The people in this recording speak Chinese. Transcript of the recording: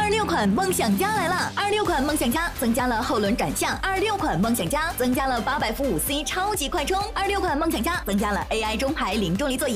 26款梦想家来了！26款梦想家增加了后轮转向，26款梦想家增加了800伏5C 超级快充，26款梦想家增加了 AI 中排零重力座椅。